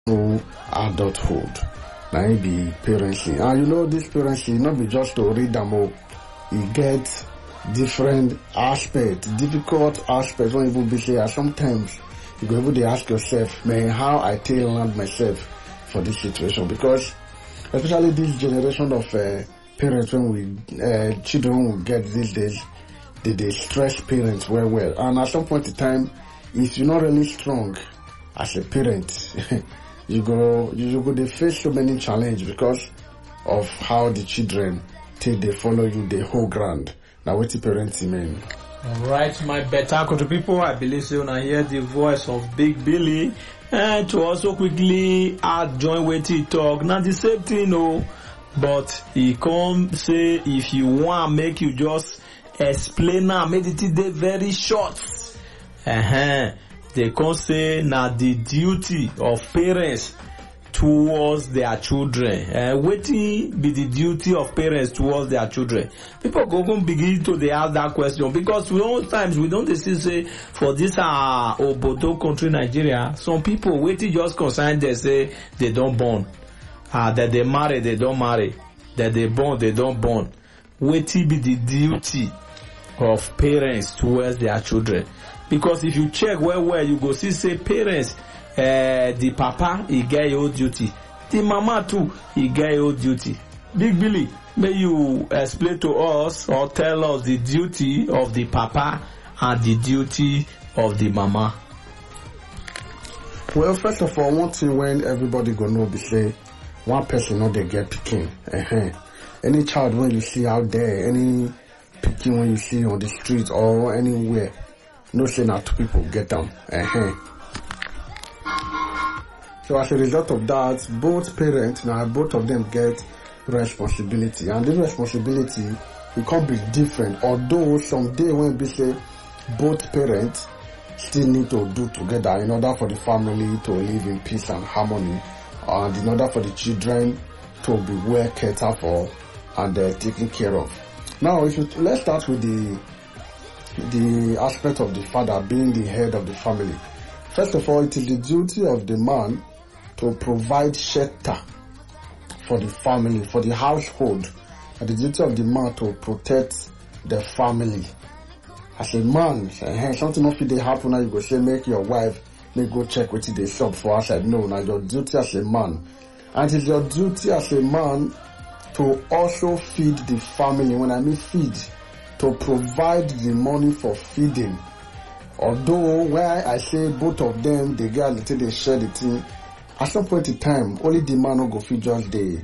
through adulthood. Now it be parenting. And this parenting not be just to read them up. You get different aspects, difficult aspects when you be say sometimes you go able to ask yourself, man, how I land myself for this situation. Because especially this generation of parents when children will get these days, they stress parents well. And at some point in time, if you're not really strong as a parent, you go they face so many challenges because of how the children they follow you the whole ground. Now what the parenting mean? Alright, my better country people, I believe so now hear the voice of Big Billy and to also quickly add join with he talk. Now the same thing but he come say if you want make you just explain now, make it very short. They can say now the duty of parents towards their children. What be the duty of parents towards their children? People go begin to they ask that question because sometimes we don't say for this Obodo country Nigeria, some people waiting just concern they say they don't born. That they marry, they don't marry. That they born, they don't born. What be the duty of parents towards their children? Because if you check well, you go see say parents, the papa, he get your duty. The mama too, he get your duty. Big Billy, may you explain to us or tell us the duty of the papa and the duty of the mama? Well, first of all, one thing when everybody go know be say, one person know they get picking. Any child when you see out there, any picking when you see on the street or anywhere, no say not two people get down. So as a result of that, both parents now both of them get responsibility, and the responsibility it can be different. Although someday when we say both parents still need to do together in order for the family to live in peace and harmony, and in order for the children to be well catered for and taken care of. Now, let's start with the aspect of the father being the head of the family. First of all, it is the duty of the man to provide shelter for the family, for the household, and the duty of the man to protect the family. As a man, something not fit happen now, you go say make your wife may go check what they shop for outside. No, now your duty as a man. And it's your duty as a man to also feed the family. When I mean feed, to provide the money for feeding. Although where I say both of them, they get a little, they share the thing. At some point in time, only the man will go feed just they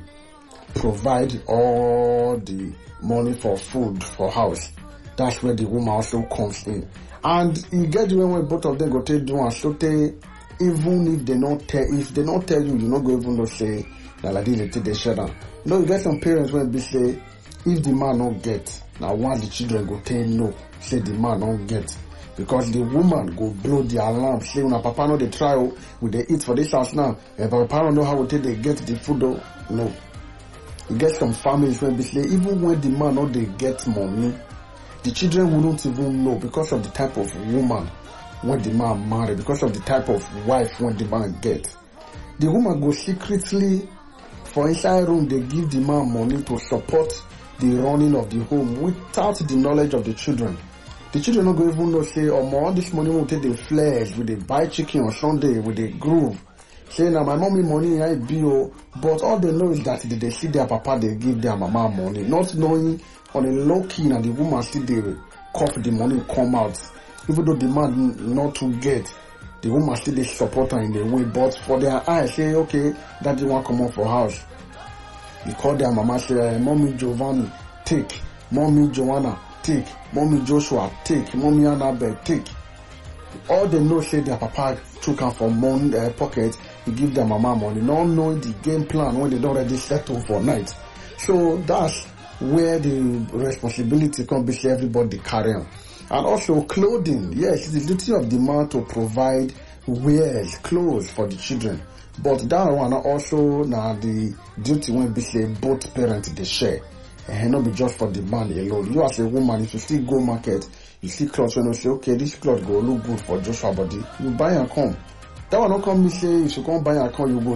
provide all the money for food for house. That's where the woman also comes in. And you get the way when both of them go take do and so they, even if they not tell you, you not go even know say that like this they share down. You get some parents when they say if the man don't get, now once the children go tell no, say the man don't get. Because the woman go blow the alarm, say when papa know they try, will they eat for this house now? If papa don't know how they get the food though, no. You get some families when they say even when the man know they get money, the children wouldn't even know because of the type of woman when the man marry, because of the type of wife when the man get. The woman go secretly for inside room, they give the man money to support the running of the home without the knowledge of the children. The children don't go even know say, oh more this money will take the flesh, will they buy chicken on Sunday, will they groove. Say now my mommy money I be but all they know is that they see their papa, they give their mama money, not knowing on a low key and the woman still they cough the money come out. Even though the man not to get, the woman still they support her in the way, but for their eyes say, okay, daddy want come out for house. You call their mama say, mommy Giovanni, take, mommy Joanna, take, mommy Joshua, take, mommy Annabelle, take. All they know say their papa took her from money pocket, he give their mama money, not knowing the game plan when they don't already settle for night. So that's where the responsibility can be say everybody carry on. And also clothing, yes, it's the duty of the man to provide wares, clothes for the children. But that one also now the duty when be say both parents they share. And not be just for the man alone. You as a woman, if you still go market, you see clothes when you say, okay, this cloth go look good for Joshua body, you buy and come. That one not come me say if you come buy and come, you go